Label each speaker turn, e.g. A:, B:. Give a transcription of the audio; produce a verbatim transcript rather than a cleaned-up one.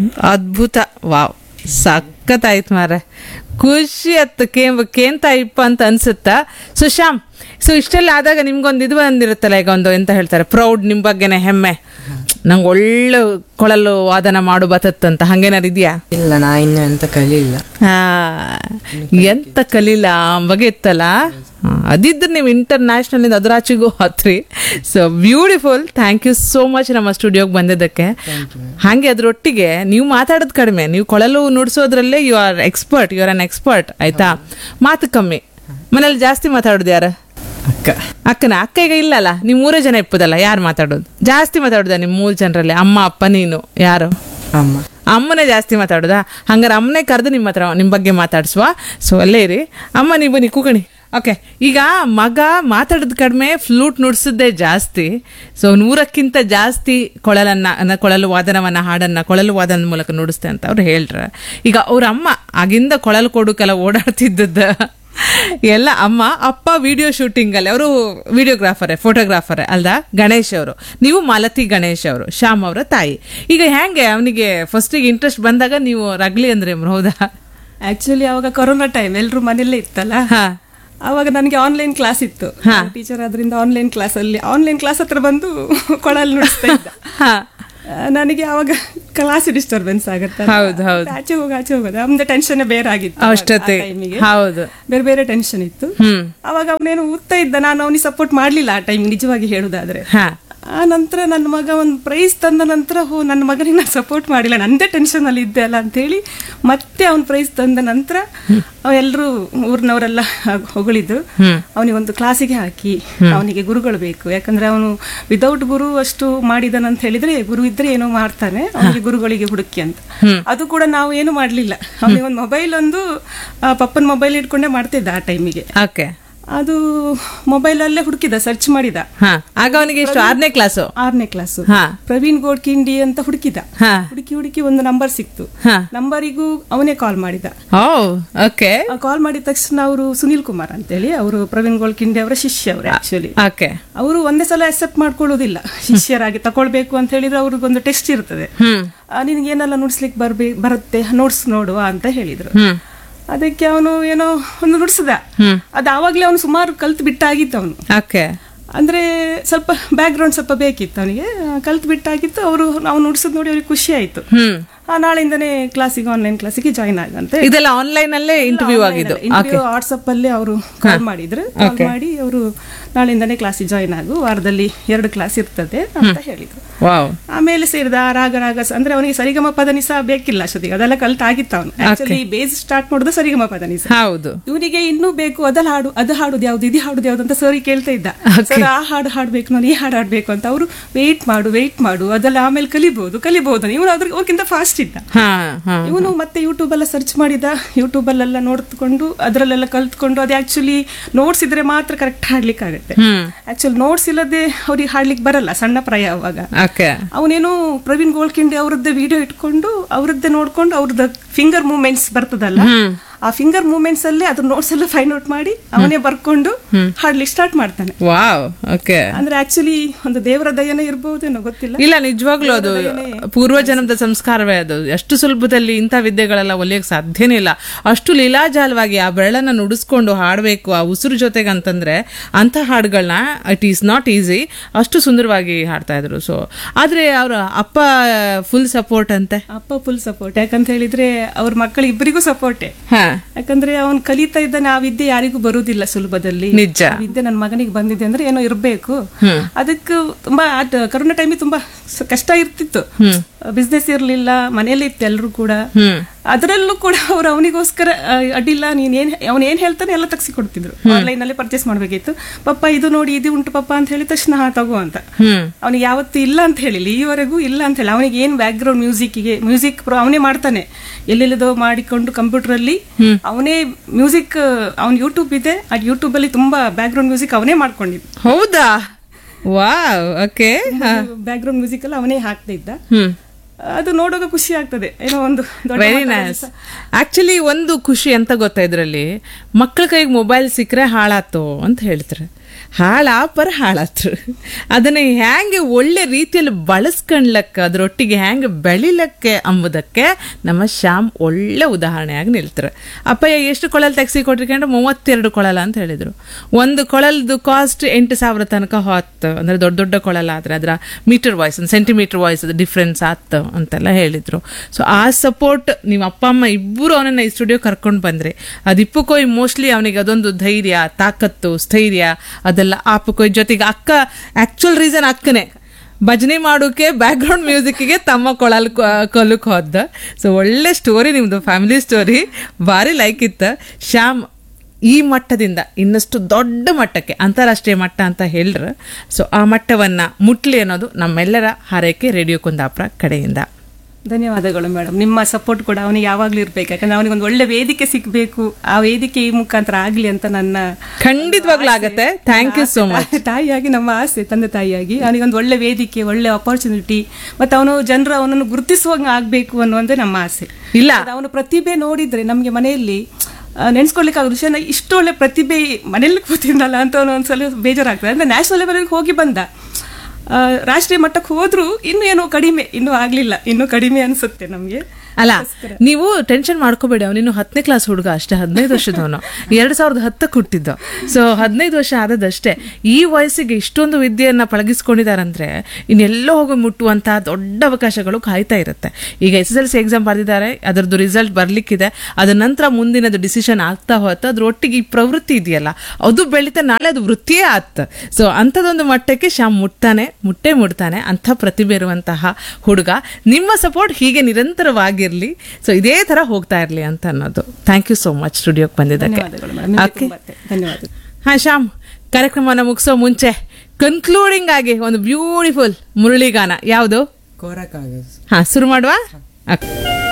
A: ಅದ್ಭುತ. ವಾವ್, ಸಖತ್ತಾಯ್ತು ಮಾರೆ, ಖುಷಿ ಆಯ್ತು. ಕೇಂಬ ಕೇಂತ ಇಪ್ಪ ಅಂತ ಅನ್ಸುತ್ತಾ. ಸೊ ಶ್ಯಾಮ್, ಸೊ ಇಷ್ಟೆಲ್ಲ ಆದಾಗ ನಿಮ್ಗೊಂದು ಇದು ಬಂದಿರುತ್ತಲ್ಲ, ಈಗ ಒಂದು ಎಂತ ಹೇಳ್ತಾರೆ, ಪ್ರೌಡ್, ನಿಮ್ ಬಗ್ಗೆನೆ ಹೆಮ್ಮೆ, ನಂಗೆ ಒಳ್ಳೆ ಕೊಳಲು ವಾದನ ಮಾಡು ಬತ್ತಂತ, ಹಂಗೇನಾರು ಇದೆಯಾ?
B: ಇಲ್ಲ, ನಾ ಇನ್ನು ಎಂತ ಕಲಿಲ್ಲ.
A: ಹಾ, ಎಂತ ಕಲೀಲ ಬಗ್ಗೆ ಇತ್ತಲ್ಲ, ಅದಿದ್ರೆ ನೀವು ಇಂಟರ್ನ್ಯಾಷನಲ್ ಇಂದ ಅದರಾಚಿಗೂ ಹತ್ರಿ. So beautiful. Thank you so much ನಮ್ಮ ಸ್ಟುಡಿಯೋಗೆ ಬಂದಿದ್ದಕ್ಕೆ. ಹಾಗೆ ಅದ್ರೊಟ್ಟಿಗೆ ನೀವು ಮಾತಾಡೋದು ಕಡಿಮೆ, ನೀವು ಕೊಳಲು ನುಡ್ಸೋದ್ರಲ್ಲೇ you are expert, you are an expert, ಆಯ್ತಾ? ಮಾತು ಕಮ್ಮಿ. ಮನೇಲಿ ಜಾಸ್ತಿ ಮಾತಾಡೋದು ಯಾರು?
B: ಅಕ್ಕ.
A: ಅಕ್ಕನ ಅಕ್ಕ ಈಗ ಇಲ್ಲಲ್ಲ, ನೀವು ಮೂರೇ ಜನ ಇಪ್ಪದಲ್ಲ, ಯಾರು ಮಾತಾಡೋದು ಜಾಸ್ತಿ? ಮಾತಾಡೋದ ನಿಮ್ಮ ಮೂರು ಜನರಲ್ಲಿ? ಅಮ್ಮ, ಅಪ್ಪ, ನೀನು, ಯಾರು?
B: ಅಮ್ಮ.
A: ಅಮ್ಮನೇ ಜಾಸ್ತಿ ಮಾತಾಡೋದಾ? ಹಂಗಾರೆ ಅಮ್ಮನೇ ಕರೆದು ನಿಮ್ಮ ಹತ್ರ ನಿಮ್ಮ ಬಗ್ಗೆ ಮಾತಾಡ್ಸುವ. ಸೊ ಅಲ್ಲೇ ಇರಿ ಅಮ್ಮ, ನೀವು ಬನ್ನಿ ಕೂಕಣಿ. ಓಕೆ, ಈಗ ಮಗ ಮಾತಾಡೋದು ಕಡಿಮೆ, ಫ್ಲೂಟ್ ನುಡ್ಸಿದ್ದೇ ಜಾಸ್ತಿ. ಸೊ ನೂರಕ್ಕಿಂತ ಜಾಸ್ತಿ ಕೊಳಲನ್ನ, ಕೊಳಲು ವಾದನವನ್ನ, ಹಾಡನ್ನ ಕೊಳಲು ವಾದನದ ಮೂಲಕ ನುಡಿಸ್ತೆ ಅಂತ ಅವ್ರು ಹೇಳ್ರ. ಈಗ ಅವ್ರ ಅಮ್ಮ ಆಗಿಂದ ಕೊಳಲು ಕೊಡುಕೆಲ್ಲ ಓಡಾಡ್ತಿದ್ದದ ಎಲ್ಲ ಅಮ್ಮ. ಅಪ್ಪ ವಿಡಿಯೋ ಶೂಟಿಂಗ್ ಅಲ್ಲಿ ಅವರು ವಿಡಿಯೋಗ್ರಾಫರೇ, ಫೋಟೋಗ್ರಾಫರೇ ಅಲ್ದಾ? ಗಣೇಶ್ ಅವರು. ನೀವು ಮಾಲತಿ ಗಣೇಶ್ ಅವರು, ಶ್ಯಾಮ್ ಅವರ ತಾಯಿ. ಈಗ ಹೆಂಗೆ ಅವನಿಗೆ ಫಸ್ಟಿಗೆ ಇಂಟ್ರೆಸ್ಟ್ ಬಂದಾಗ ನೀವು ರಗ್ಲಿ ಅಂದ್ರೆ ಹೌದಾ?
C: ಆಕ್ಚುಲಿ ಅವಾಗ ಕೊರೋನಾ ಟೈಮ್, ಎಲ್ರು ಮನೆಯಲ್ಲೇ ಇತ್ತಲ್ಲ, ಅವಾಗ ನನಗೆ ಆನ್ಲೈನ್ ಕ್ಲಾಸ್ ಇತ್ತು. ಟೀಚರ್ ಆದ್ರಿಂದ ಆನ್ಲೈನ್ ಕ್ಲಾಸ್ ಅಲ್ಲಿ ಆನ್ಲೈನ್ ಕ್ಲಾಸ್ ಹತ್ರ ಬಂದು ಕೊಳಲ್ ನುಡಿಸ್ತಾ ಇದ್ದ. ನನಗೆ ಅವಾಗ ಕ್ಲಾಸ್ ಡಿಸ್ಟರ್ಬೆನ್ಸ್ ಆಗುತ್ತೆ, ಆಚೆ ಹೋಗಿ ಆಚೆ ಹೋಗೋದು, ನಮ್ದು ಟೆನ್ಷನ್ ಬೇರೆ ಆಗಿತ್ತು
A: ಅಷ್ಟೊತ್ತೆ. ಹೌದು,
C: ಬೇರೆ ಬೇರೆ ಟೆನ್ಷನ್ ಇತ್ತು. ಅವಾಗ ಅವನೇನು ಓದ್ತಾ ಇದ್ದ, ನಾನು ಅವನಿಗೆ ಸಪೋರ್ಟ್ ಮಾಡ್ಲಿಲ್ಲ ಆ ಟೈಮ್, ನಿಜವಾಗಿ ಹೇಳುದಾದ್ರೆ. ಆ ನಂತರ ನನ್ನ ಮಗ ಒಂದು ಪ್ರೈಸ್ ತಂದ ನಂತರ, ಹೋ ನನ್ನ ಮಗನಿಗೆ ನಾನು ಸಪೋರ್ಟ್ ಮಾಡಿಲ್ಲ, ನಂದೇ ಟೆನ್ಷನ್ ಅಲ್ಲಿ ಇದ್ದೆ ಅಲ್ಲ ಅಂತ ಹೇಳಿ ಮತ್ತೆ ಅವ್ನು ಪ್ರೈಸ್ ತಂದ ನಂತರ ಎಲ್ಲರೂ ಊರಿನವರೆಲ್ಲ ಹೊಗಳಿದ್ರು. ಅವನಿಗೊಂದು ಕ್ಲಾಸಿಗೆ ಹಾಕಿ, ಅವನಿಗೆ ಗುರುಗಳು ಬೇಕು, ಯಾಕಂದ್ರೆ ಅವನು ವಿದೌಟ್ ಗುರು ಅಷ್ಟು ಮಾಡಿದನಂತ ಹೇಳಿದ್ರೆ, ಗುರು ಇದ್ರೆ ಏನೋ ಮಾಡ್ತಾನೆ, ಅವನಿಗೆ ಗುರುಗಳಿಗೆ ಹುಡುಕಿ ಅಂತ. ಅದು ಕೂಡ ನಾವು ಏನು ಮಾಡ್ಲಿಲ್ಲ. ಅವನಿಗೆ ಒಂದು ಮೊಬೈಲ್, ಒಂದು ಪಪ್ಪನ ಮೊಬೈಲ್ ಇಟ್ಕೊಂಡೇ ಮಾಡ್ತಿದ್ದ ಆ ಟೈಮಿಗೆ. ಅದು ಮೊಬೈಲ್ ಅಲ್ಲೇ ಹುಡುಕಿದ, ಸರ್ಚ್ ಮಾಡಿದ.
A: ಆಗ ಅವನಿಗೆ ಎಷ್ಟು? ಆರನೇ ಕ್ಲಾಸು
C: ಆರನೇ ಕ್ಲಾಸು ಪ್ರವೀಣ್ ಗೋಡ್ಕಿಂಡಿ ಅಂತ ಹುಡುಕಿದ. ಹುಡುಕಿ ಹುಡುಕಿ ಒಂದು ನಂಬರ್ ಸಿಕ್ತು. ನಂಬರಿಗೂ ಅವನೇ ಕಾಲ್ ಮಾಡಿದ. ಕಾಲ್ ಮಾಡಿದ ತಕ್ಷಣ ಅವರು ಸುನಿಲ್ ಕುಮಾರ್ ಅಂತೇಳಿ, ಅವರು ಪ್ರವೀಣ್ ಗೋಡ್ಕಿಂಡಿ ಅವರ ಶಿಷ್ಯ ಅವರು. ಆಕ್ಚುಲಿ ಅವರು ಒಂದೇ ಸಲ ಅಕ್ಸೆಪ್ಟ್ ಮಾಡ್ಕೊಳ್ಳೋದಿಲ್ಲ, ಶಿಷ್ಯರಾಗಿ ತಕೊಳ್ಬೇಕು ಅಂತ ಹೇಳಿದ್ರೆ ಅವ್ರಿಗೊಂದು ಟೆಸ್ಟ್ ಇರ್ತದೆ. ನಿನ್ಗೆ ಏನೆಲ್ಲ ನುಡ್ಸ್ಲಿಕ್ಕೆ ಬರ್ಬೇ ಬರುತ್ತೆ ನೋಡ್ಸ್ ನೋಡುವ ಅಂತ ಹೇಳಿದ್ರು. ಅದಕ್ಕೆ ಅವನು ಏನೋ ಒಂದು ನುಡ್ಸದ, ಅದು ಆವಾಗ್ಲೇ ಅವನು ಸುಮಾರು ಕಲ್ತು ಬಿಟ್ಟಾಗಿತ್ತು. ಅವನು ಅಂದ್ರೆ ಸ್ವಲ್ಪ ಬ್ಯಾಕ್ ಗ್ರೌಂಡ್ ಸ್ವಲ್ಪ ಬೇಕಿತ್ತು ಅವನಿಗೆ, ಕಲ್ತು ಬಿಟ್ಟಾಗಿತ್ತು. ಅವರು ನಾವು ನುಡ್ಸದ್ ನೋಡಿ ಅವ್ರಿಗೆ ಖುಷಿ ಆಯ್ತು. ನಾಳೆಯಿಂದನೇ ಕ್ಲಾಸಿಗೆ, ಆನ್ಲೈನ್ ಕ್ಲಾಸಿಗೆ ಜಾಯ್ನ್ ಆಗಂತೆ.
A: ಇದೆಲ್ಲ ಆನ್ಲೈನ್ ಅಲ್ಲೇ ಇಂಟರ್ವ್ಯೂ ಆಗಿದ್ದು,
C: ವಾಟ್ಸಪ್ ಅಲ್ಲಿ ಅವರು ಕಾಲ್ ಮಾಡಿದ್ರು. ಕಾಲ್ ಮಾಡಿ ಅವರು ನಾಳೆಯಿಂದನೇ ಕ್ಲಾಸಿಗೆ ಜಾಯ್ನ್ ಆಗು, ವಾರದಲ್ಲಿ ಎರಡು ಕ್ಲಾಸ್ ಇರ್ತದೆ ಅಂತ ಹೇಳಿದ್ರು. ಆಮೇಲೆ ಸೇರಿದ ರಾಗ ರಾಗ ಅಂದ್ರೆ ಅವನಿಗೆ ಸರಿಗಮ ಪದನಿಸ ಬೇಕಿಲ್ಲ ಅಷ್ಟೊತ್ತಿಗೆ, ಅದೆಲ್ಲ ಕಲ್ತ್ ಆಗಿತ್ತು. ಅವನು ಆಕ್ಚುಲಿ ಬೇಸ್ ಸ್ಟಾರ್ಟ್ ಮಾಡೋದು ಸರಿಗಮ ಪದನಿಸ. ಹೌದು, ಇವನಿಗೆ ಇನ್ನೂ ಬೇಕು, ಅದೆಲ್ಲ ಹಾಡು, ಅದು ಹಾಡುದು ಯಾವ್ದು, ಇದು ಹಾಡುದು ಯಾವ್ದು ಅಂತ ಸರಿ ಕೇಳ್ತಾ ಇದ್ದ. ಸರ್ ಆ ಹಾಡು ಹಾಡ್ಬೇಕು, ನಾನು ಈ ಹಾಡು ಹಾಡ್ಬೇಕು ಅಂತ. ಅವರು ವೇಟ್ ಮಾಡು ವೇಟ್ ಮಾಡು, ಅದೆಲ್ಲ ಆಮೇಲೆ ಕಲಿಬಹುದು ಕಲಿಬಹುದು. ಇವನು ಅದ್ರ ಅವ್ರಿಗಿಂತ ಫಾಸ್ಟ್ ಇದ್ದ. ಇವನು ಮತ್ತೆ ಯೂಟ್ಯೂಬ್ ಎಲ್ಲ ಸರ್ಚ್ ಮಾಡಿದ, ಯೂಟ್ಯೂಬ್ ಅಲ್ಲೆಲ್ಲ ನೋಡ್ಕೊಂಡು ಅದ್ರಲ್ಲೆಲ್ಲ ಕಲ್ತ್ಕೊಂಡು, ಅದು ಆಕ್ಚುಲಿ ನೋಟ್ಸ್ ಇದ್ರೆ ಮಾತ್ರ ಕರೆಕ್ಟ್ ಹಾಡ್ಲಿಕ್ಕೆ ಆಗುತ್ತೆ. ಆಕ್ಚುಲಿ ನೋಟ್ಸ್ ಇಲ್ಲದೆ ಅವ್ರಿಗೆ ಹಾಡ್ಲಿಕ್ಕೆ ಬರಲ್ಲ, ಸಣ್ಣ ಪ್ರಾಯ ಅವಾಗ. ಅವನೇನು ಪ್ರವೀಣ್ ಗೋಳ್ಕಿಂಡಿ ಅವರದ್ದೇ ವಿಡಿಯೋ ಇಟ್ಕೊಂಡು ಅವ್ರದ್ದೇ ನೋಡ್ಕೊಂಡು, ಅವ್ರದ್ದು ಫಿಂಗರ್ ಮೂವ್ಮೆಂಟ್ಸ್ ಬರ್ತದಲ್ಲ, ಆ ಫಿಂಗರ್ ಮೂವ್ಮೆಂಟ್ಸ್ ಅಲ್ಲಿ ಅದ್ರ ನೋಟ್ಸ್ ಎಲ್ಲ ಫೈಂಡ್ ಔಟ್ ಮಾಡಿ ಅವನೇ ಬರ್ಕೊಂಡು ಹಾಡ್ಲಿಕ್ಕೆ ಸ್ಟಾರ್ಟ್ ಮಾಡ್ತಾನೆ. ಅಂದ್ರೆ ಆಕ್ಚುಲಿ ಒಂದು ದೇವರ ದಯನೇ ಇರಬಹುದೇನೋ ಗೊತ್ತಿಲ್ಲ.
A: ಇಲ್ಲ, ನಿಜವಾಗ್ಲೂ ಅದು ಪೂರ್ವ ಜನ್ಮದ ಸಂಸ್ಕಾರವೇ ಅದು. ಎಷ್ಟು ಸುಲಭದಲ್ಲಿ ಇಂಥ ವಿದ್ಯೆಗಳೆಲ್ಲ ಒಲಿಯಕ್ಕೆ ಸಾಧ್ಯನೇ ಇಲ್ಲ. ಅಷ್ಟು ಲೀಲಾಜಾಲವಾಗಿ ಆ ಬೆರಳನ್ನ ನುಡಿಸ್ಕೊಂಡು ಹಾಡ್ಬೇಕು ಆ ಉಸಿರು ಜೊತೆಗೆ ಅಂತಂದ್ರೆ, ಅಂತ ಹಾಡುಗಳನ್ನ ಇಟ್ ಈಸ್ ನಾಟ್ ಈಸಿ. ಅಷ್ಟು ಸುಂದರವಾಗಿ ಹಾಡ್ತಾ ಇದ್ರು. ಸೊ ಆದ್ರೆ ಅವ್ರ ಅಪ್ಪ ಫುಲ್ ಸಪೋರ್ಟ್ ಅಂತೆ.
C: ಅಪ್ಪ ಫುಲ್ ಸಪೋರ್ಟ್, ಯಾಕಂತ ಹೇಳಿದ್ರೆ ಅವ್ರ ಮಕ್ಕಳು ಇಬ್ಬರಿಗೂ ಸಪೋರ್ಟೇ. ಯಾಕಂದ್ರೆ ಅವ್ನು ಕಲಿತಾ ಇದ್ದಾನೆ, ಆ ವಿದ್ಯೆ ಯಾರಿಗೂ ಬರುವುದಿಲ್ಲ ಸುಲಭದಲ್ಲಿ.
A: ನಿಜ,
C: ವಿದ್ಯೆ ನನ್ನ ಮಗನಿಗೆ ಬಂದಿದೆ ಅಂದ್ರೆ ಏನೋ ಇರ್ಬೇಕು. ಅದಕ್ಕೆ ತುಂಬಾ ಕರೋನಾ ಟೈಮಿಗೆ ತುಂಬಾ ಕಷ್ಟ ಇರ್ತಿತ್ತು. ಬಿಸ್ನೆಸ್ ಇರ್ಲಿಲ್ಲ, ಮನೆಯಲ್ಲಿ ಇತ್ತು ಎಲ್ರು ಕೂಡ. ಅದರಲ್ಲೂ ಕೂಡ ಅವ್ರು ಅವನಿಗೋಸ್ಕರ ಅಡ್ಡಿಲ್ಲ, ನೀನ್ ಏನ್ ಅವ್ನ ಏನ್ ಹೇಳ್ತಾನೆ ಎಲ್ಲ ತಗ್ಸಿ ಕೊಡ್ತಿದ್ರು. ಆನ್ಲೈನ್ ಅಲ್ಲಿ ಪರ್ಚೇಸ್ ಮಾಡ್ಬೇಕಿತ್ತು. ಪಪ್ಪ ಇದು ನೋಡಿ ಇದು ಉಂಟು ಪಪ್ಪ ಅಂತ ಹೇಳಿದ ತಕ್ಷಣ ಹಾ ತಗೋ ಅಂತ. ಅವನಿಗೆ ಯಾವತ್ತು ಇಲ್ಲ ಅಂತ ಹೇಳಿಲ್ಲ, ಈವರೆಗೂ ಇಲ್ಲ ಅಂತ ಹೇಳಿ. ಅವನಿಗೆ ಏನ್ ಬ್ಯಾಕ್ ಗ್ರೌಂಡ್ ಮ್ಯೂಸಿಕ್ಗೆ ಮ್ಯೂಸಿಕ್ ಅವನೇ ಮಾಡ್ತಾನೆ, ಎಲ್ಲೆಲ್ಲದೋ ಮಾಡಿಕೊಂಡು ಕಂಪ್ಯೂಟರ್ ಅಲ್ಲಿ ಅವನೇ ಮ್ಯೂಸಿಕ್. ಅವ್ನ ಯೂಟ್ಯೂಬ್ ಇದೆ, ಆ ಯೂಟ್ಯೂಬ್ ಅಲ್ಲಿ ತುಂಬಾ ಬ್ಯಾಕ್ ಗ್ರೌಂಡ್ ಮ್ಯೂಸಿಕ್ ಅವನೇ ಮಾಡ್ಕೊಂಡಿದ್ದ.
A: ಹೌದಾ? Wow, okay.
C: Back ground music ಎಲ್ಲ ಅವನೇ ಹಾಕ್ತಾ ಇದ್ದ. ಅದು ನೋಡುವಾಗ ಖುಷಿ ಆಗ್ತದೆ, ಏನೋ ಒಂದು
A: ವೆರಿ ನೈಸ್. ಆಕ್ಚುಲಿ ಒಂದು ಖುಷಿ ಅಂತ ಗೊತ್ತಾ ಇದ್ರಲ್ಲಿ, ಮಕ್ಕಳ ಕೈಗೆ ಮೊಬೈಲ್ ಸಿಕ್ಕರೆ ಹಾಳಾತು ಅಂತ ಹೇಳ್ತಾರೆ. ಹಾಳಾಪರ ಹಾಳಾತ್ರು ಅದನ್ನ ಹ್ಯಾಂಗೆ ಒಳ್ಳೆ ರೀತಿಯಲ್ಲಿ ಬಳಸ್ಕೊಂಡ್ಲಕ್ಕ ಅದರೊಟ್ಟಿಗೆ ಹ್ಯಾಂಗೆ ಬೆಳಿಲಕ್ಕೆ ಅಂಬುದಕ್ಕೆ ನಮ್ಮ ಶ್ಯಾಮ್ ಒಳ್ಳೆ ಉದಾಹರಣೆಯಾಗಿ ನಿಲ್ತಾರೆ. ಅಪ್ಪಯ್ಯ ಎಷ್ಟು ಕೊಳಲ್ ತೆಗ್ಸಿ ಕೊಟ್ಟಿರ್ಕೊಂಡ್ರೆ ಮೂವತ್ತೆರಡು ಕೊಳಲ ಅಂತ ಹೇಳಿದ್ರು. ಒಂದು ಕೊಳಲ್ದು ಕಾಸ್ಟ್ ಎಂಟು ಸಾವಿರ ತನಕ ಹೊತ್ತು, ಅಂದ್ರೆ ದೊಡ್ಡ ದೊಡ್ಡ ಕೊಳಲ ಆದ್ರೆ ಅದರ ಮೀಟರ್ ವಾಯ್ಸ್ ಒಂದು ಸೆಂಟಿಮೀಟರ್ ವಾಯ್ಸ್ ಡಿಫ್ರೆನ್ಸ್ ಆತು ಅಂತೆಲ್ಲ ಹೇಳಿದ್ರು. ಸೊ ಆ ಸಪೋರ್ಟ್ ನೀವು ಅಪ್ಪ ಅಮ್ಮ ಇಬ್ಬರು ಅವನನ್ನ ಈ ಸ್ಟುಡಿಯೋ ಕರ್ಕೊಂಡು ಬಂದ್ರಿ. ಅದಿಪ್ಪಕೋಯ್ ಮೋಸ್ಟ್ಲಿ ಅವನಿಗೆ ಅದೊಂದು ಧೈರ್ಯ, ತಾಕತ್ತು, ಸ್ಥೈರ್ಯ ಅದೆಲ್ಲ ಆಪಕೋಯ್. ಜೊತೆಗೆ ಅಕ್ಕ ಆಕ್ಚುಲ್ ರೀಸನ್ ಅಕ್ಕನೇ ಭಜನೆ ಮಾಡೋಕೆ ಬ್ಯಾಕ್ ಗ್ರೌಂಡ್ ಮ್ಯೂಸಿಕ್ಗೆ ತಮ್ಮ ಕೊಳಲ್ ಕೊಲಕ್ ಹೋದ. ಸೊ ಒಳ್ಳೆ ಸ್ಟೋರಿ ನಿಮ್ದು, ಫ್ಯಾಮಿಲಿ ಸ್ಟೋರಿ ಭಾರಿ ಲೈಕ್ ಇತ್ತು. ಶ್ಯಾಮ್ ಈ ಮಟ್ಟದಿಂದ ಇನ್ನಷ್ಟು ದೊಡ್ಡ ಮಟ್ಟಕ್ಕೆ, ಅಂತಾರಾಷ್ಟ್ರೀಯ ಮಟ್ಟ ಅಂತ ಹೇಳ್ರ, ಸೊ ಆ ಮಟ್ಟವನ್ನ ಮುಟ್ಲಿ ಅನ್ನೋದು ನಮ್ಮೆಲ್ಲರ ಹಾರೈಕೆ ರೇಡಿಯೋ ಕುಂದಾಪುರ ಕಡೆಯಿಂದ.
C: ಧನ್ಯವಾದಗಳು ಮೇಡಮ್. ನಿಮ್ಮ ಸಪೋರ್ಟ್ ಕೂಡ ಅವನಿಗೆ ಯಾವಾಗ್ಲೂ ಇರ್ಬೇಕು. ಯಾಕಂದ್ರೆ ಅವನಿಗೆ ಒಂದು ಒಳ್ಳೆ ವೇದಿಕೆ ಸಿಗ್ಬೇಕು, ಆ ವೇದಿಕೆ ಈ ಮುಖಾಂತರ ಆಗ್ಲಿ ಅಂತ ನನ್ನ
A: ಖಂಡಿತವಾಗ್ಲೂ ಆಗತ್ತೆ. Thank you so much.
C: ತಾಯಿಯಾಗಿ ನಮ್ಮ ಆಸೆ, ತಂದೆ ತಾಯಿಯಾಗಿ ಅವನಿಗೊಂದು ಒಳ್ಳೆ ವೇದಿಕೆ, ಒಳ್ಳೆ ಅಪರ್ಚುನಿಟಿ, ಮತ್ತೆ ಅವನು ಜನರು ಅವನನ್ನು ಗುರುತಿಸುವಂಗ ಆಗ್ಬೇಕು ಅನ್ನುವಂದೇ ನಮ್ಮ ಆಸೆ.
A: ಇಲ್ಲ,
C: ಅವನು ಪ್ರತಿಭೆ ನೋಡಿದ್ರೆ ನಮ್ಗೆ ಮನೆಯಲ್ಲಿ ನೆನ್ಸ್ಕೊಳ್ಲಿಕ್ಕೆ ಆಗೋ ವಿಷಯ, ಇಷ್ಟು ಒಳ್ಳೆ ಪ್ರತಿಭೆ ಮನೇಲಿ ಕೂತಿದ್ನಲ್ಲ ಅಂತ ಒಂದ್ಸಲ ಬೇಜಾರಾಗ್ತದೆ. ಅಂದ್ರೆ ನ್ಯಾಷನಲ್ ಲೆವೆಲ್ಗೆ ಹೋಗಿ ಬಂದ, ರಾಷ್ಟ್ರೀಯ ಮಟ್ಟಕ್ಕೆ ಹೋದ್ರು ಇನ್ನು ಏನೋ ಕಡಿಮೆ, ಇನ್ನೂ ಆಗ್ಲಿಲ್ಲ, ಇನ್ನೂ ಕಡಿಮೆ ಅನ್ಸುತ್ತೆ ನಮ್ಗೆ.
A: ಅಲ್ಲ, ನೀವು ಟೆನ್ಷನ್ ಮಾಡ್ಕೋಬೇಡಿ. ಅವನಿನ್ನು ಹತ್ತನೇ ಕ್ಲಾಸ್ ಹುಡುಗ ಅಷ್ಟೇ, ಹದಿನೈದು ವರ್ಷದವನು, ಎರಡ್ ಸಾವಿರದ ಹತ್ತಕ್ಕೆ ಹುಟ್ಟಿದ್ದು. ಸೊ ಹದಿನೈದು ವರ್ಷ ಆದದಷ್ಟೇ. ಈ ವಯಸ್ಸಿಗೆ ಇಷ್ಟೊಂದು ವಿದ್ಯೆಯನ್ನ ಪಳಗಿಸ್ಕೊಂಡಿದಾರಂದ್ರೆ ಇನ್ನೆಲ್ಲೋ ಹೋಗಿ ಮುಟ್ಟುವಂತಹ ದೊಡ್ಡ ಅವಕಾಶಗಳು ಕಾಯ್ತಾ ಇರುತ್ತೆ. ಈಗ S S L C exam ಬರೆದಿದ್ದಾರೆ, ಅದರದ್ದು ರಿಸಲ್ಟ್ ಬರ್ಲಿಕ್ಕಿದೆ. ಅದ ನಂತರ ಮುಂದಿನದು ಡಿಸಿಷನ್ ಆಗ್ತಾ ಹೋತ, ಅದ್ರ ಒಟ್ಟಿಗೆ ಈ ಪ್ರವೃತ್ತಿ ಇದೆಯಲ್ಲ ಅದು ಬೆಳೀತಾ ನಾಳೆ ಅದು ವೃತ್ತಿಯೇ ಆತ. ಸೊ ಅಂಥದ್ದೊಂದು ಮಟ್ಟಕ್ಕೆ ಶ್ಯಾಮ್ ಮುಟ್ತಾನೆ, ಮುಟ್ಟೆ ಮುಡ್ತಾನೆ. ಅಂಥ ಪ್ರತಿಭೆ ಇರುವಂತಹ ಹುಡುಗ. ನಿಮ್ಮ ಸಪೋರ್ಟ್ ಹೀಗೆ ನಿರಂತರವಾಗಿ ಇರ್ಲಿ, ಸೊ ಇದೇ ತರ ಹೋಗ್ತಾ ಇರ್ಲಿ ಅಂತ ಅನ್ನೋದು. ಥ್ಯಾಂಕ್ ಯು ಸೋ ಮಚ್ ಸ್ಟುಡಿಯೋಗೆ ಬಂದಿದ್ದಕ್ಕೆ.
C: ಧನ್ಯವಾದ.
A: ಹಾ ಶ್ಯಾಮ್, ಕಾರ್ಯಕ್ರಮನ ಮುಗಿಸೋ ಮುಂಚೆ ಕನ್ಕ್ಲೂಡಿಂಗ್ ಆಗಿ ಒಂದು ಬ್ಯೂಟಿಫುಲ್ ಮುರಳಿಗಾನ ಯಾವುದು?
B: ಕೋರಕ್ಕಾಗ.
A: ಹಾ, ಶುರು ಮಾಡುವ.